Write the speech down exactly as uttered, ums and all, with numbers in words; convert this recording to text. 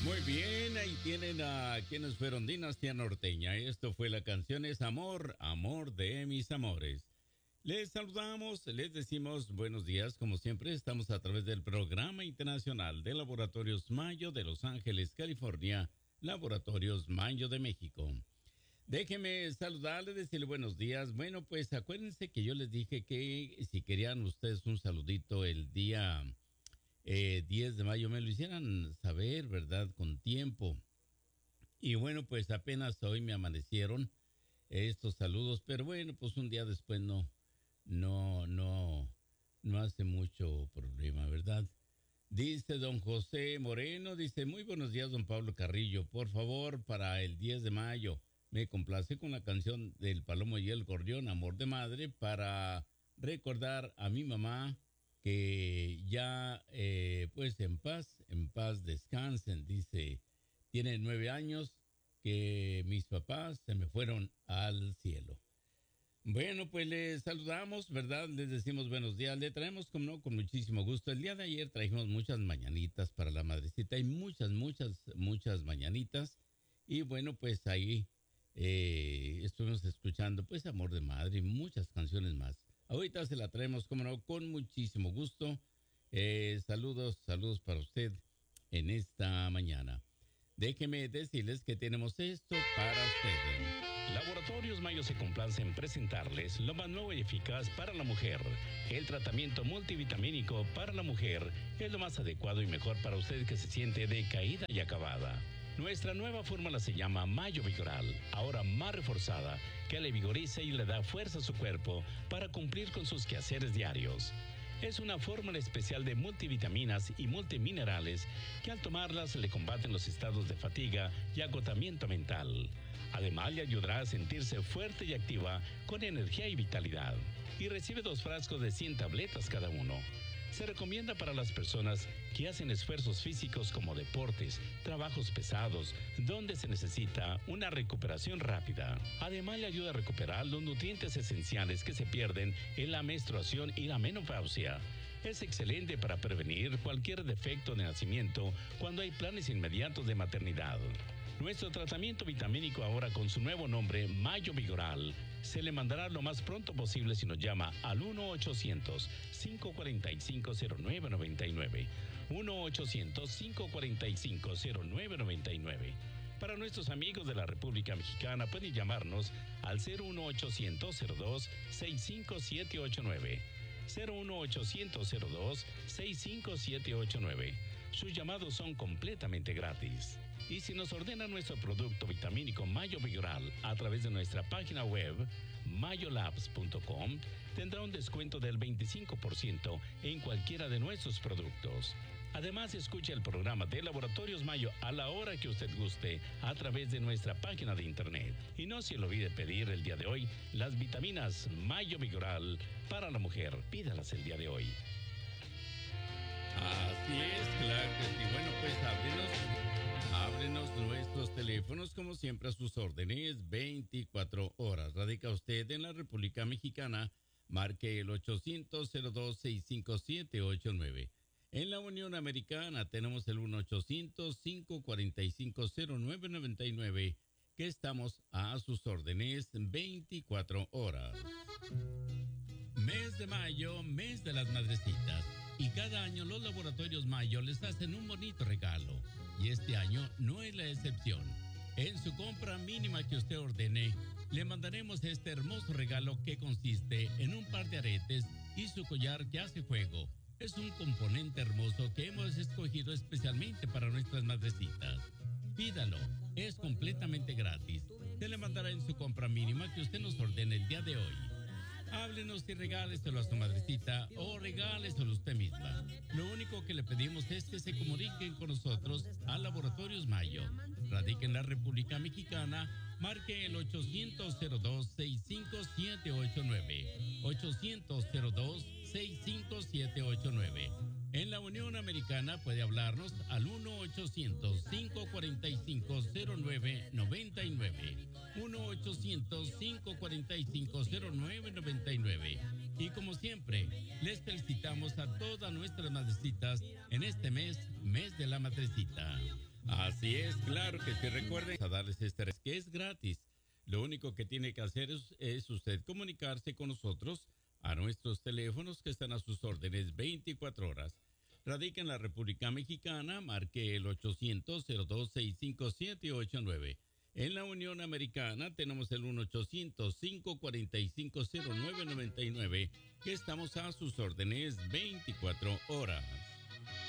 Muy bien, ahí tienen a quienes fueron Dinastía Norteña. Esto fue la canción Es Amor, Amor de mis amores. Les saludamos, les decimos buenos días, como siempre estamos a través del Programa Internacional de Laboratorios Mayo de Los Ángeles, California, Laboratorios Mayo de México. Déjenme saludarles, decirle buenos días. Bueno, pues acuérdense que yo les dije que si querían ustedes un saludito el día eh, diez de mayo, me lo hicieran saber, ¿verdad? Con tiempo. Y bueno, pues apenas hoy me amanecieron estos saludos, pero bueno, pues un día después no, no, no, no hace mucho problema, ¿verdad? Dice don José Moreno, dice, muy buenos días, don Pablo Carrillo. Por favor, para el diez de mayo, me complace con la canción del Palomo y el Gorrión, Amor de Madre, para recordar a mi mamá que ya, eh, pues en paz, en paz descansen. Dice, tiene nueve años que mis papás se me fueron al cielo. Bueno, pues les saludamos, ¿verdad? Les decimos buenos días. Le traemos, como no, con muchísimo gusto. El día de ayer trajimos muchas mañanitas para la madrecita. Hay muchas, muchas, muchas mañanitas. Y bueno, pues ahí eh, estuvimos escuchando, pues, Amor de Madre y muchas canciones más. Ahorita se la traemos, como no, con muchísimo gusto. Eh, saludos, saludos para usted en esta mañana. Déjeme decirles que tenemos esto para ustedes. Laboratorios Mayo se complace en presentarles lo más nuevo y eficaz para la mujer. El tratamiento multivitamínico para la mujer es lo más adecuado y mejor para usted que se siente decaída y acabada. Nuestra nueva fórmula se llama Mayo Vigoral, ahora más reforzada, que le vigoriza y le da fuerza a su cuerpo para cumplir con sus quehaceres diarios. Es una fórmula especial de multivitaminas y multiminerales que al tomarlas le combaten los estados de fatiga y agotamiento mental. Además, le ayudará a sentirse fuerte y activa con energía y vitalidad. Y recibe dos frascos de cien tabletas cada uno. Se recomienda para las personas que hacen esfuerzos físicos como deportes, trabajos pesados, donde se necesita una recuperación rápida. Además, le ayuda a recuperar los nutrientes esenciales que se pierden en la menstruación y la menopausia. Es excelente para prevenir cualquier defecto de nacimiento cuando hay planes inmediatos de maternidad. Nuestro tratamiento vitamínico ahora con su nuevo nombre, Mayo Vigoral, se le mandará lo más pronto posible si nos llama al uno ochocientos, cinco cuatro cinco, cero nueve nueve nueve. uno ochocientos, cinco cuatro cinco, cero nueve nueve nueve. Para nuestros amigos de la República Mexicana pueden llamarnos al cero uno ochocientos, cero dos, seis cinco siete ocho nueve. cero uno ochocientos, cero dos, seis cinco siete ocho nueve. Sus llamados son completamente gratis. Y si nos ordena nuestro producto vitamínico Mayo Vigoral a través de nuestra página web mayolabs punto com, tendrá un descuento del veinticinco por ciento en cualquiera de nuestros productos. Además, escuche el programa de Laboratorios Mayo a la hora que usted guste a través de nuestra página de internet. Y no se le olvide pedir el día de hoy las vitaminas Mayo Vigoral para la mujer. Pídalas el día de hoy. Así es, claro que sí. Bueno, pues háblenos, háblenos nuestros teléfonos, como siempre, a sus órdenes, veinticuatro horas. Radica usted en la República Mexicana, marque el ochocientos, cero dos, seis cinco siete ocho nueve. En la Unión Americana tenemos el uno ochocientos, cinco cuatro cinco, cero nueve nueve nueve, que estamos a sus órdenes veinticuatro horas. Mes de mayo, mes de las madrecitas. Y cada año los laboratorios Mayo les hacen un bonito regalo. Y este año no es la excepción. En su compra mínima que usted ordene, le mandaremos este hermoso regalo que consiste en un par de aretes y su collar que hace fuego. Es un componente hermoso que hemos escogido especialmente para nuestras madrecitas. Pídalo, es completamente gratis. Se le mandará en su compra mínima que usted nos ordene el día de hoy. Háblenos y regáleselo a su madrecita o regáleselo a usted misma. Lo único que le pedimos es que se comuniquen con nosotros a Laboratorios Mayo. Radica en la República Mexicana, marque el ochocientos, cero dos, seis cinco siete ocho nueve. ochocientos, cero dos, seis cinco siete ocho nueve. En la Unión Americana puede hablarnos al uno ochocientos, cinco cuatro cinco, cero nueve nueve nueve. uno ochocientos, cinco cuatro cinco, cero nueve nueve nueve. Y como siempre, les felicitamos a todas nuestras madrecitas en este mes, mes de la madrecita. Así es, claro que sí. Recuerden a darles este que es gratis. Lo único que tiene que hacer es, es usted comunicarse con nosotros a nuestros teléfonos que están a sus órdenes veinticuatro horas. Radica en la República Mexicana, marque el ochocientos cero dos seis cinco siete ocho nueve. En la Unión Americana tenemos el uno ochocientos cinco cuatro cinco cero nueve nueve nueve, que estamos a sus órdenes veinticuatro horas.